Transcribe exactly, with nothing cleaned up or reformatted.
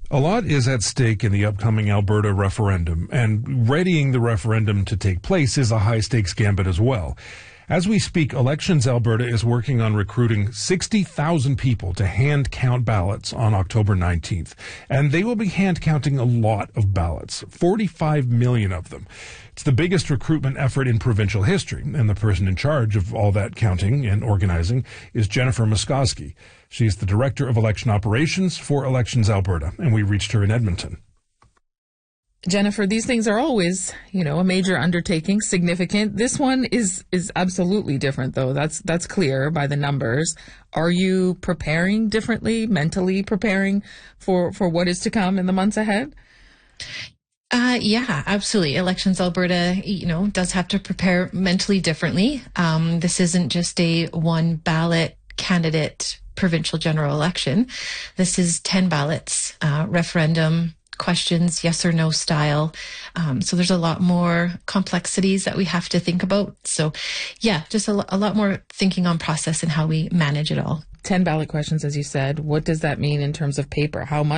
A lot is at stake in the upcoming Alberta referendum, and readying the referendum to take place is a high-stakes gambit as well. As we speak, Elections Alberta is working on recruiting sixty thousand people to hand count ballots on October nineteenth. And they will be hand counting a lot of ballots, forty-five million of them. It's the biggest recruitment effort in provincial history, and the person in charge of all that counting and organizing is Jennifer Muskowski. She's the Director of Election Operations for Elections Alberta, and we reached her in Edmonton. Jennifer, these things are always, you know, a major undertaking, significant. This one is is absolutely different, though. That's that's clear by the numbers. Are you preparing differently, mentally preparing for, for what is to come in the months ahead? Uh, yeah, absolutely. Elections Alberta, you know, does have to prepare mentally differently. Um, this isn't just a one ballot candidate provincial general election. This is ten ballots, uh, referendum, questions, yes or no style. Um, so there's a lot more complexities that we have to think about. So yeah, just a, a lot more thinking on process and how we manage it all. ten ballot questions, as you said. What does that mean in terms of paper? How much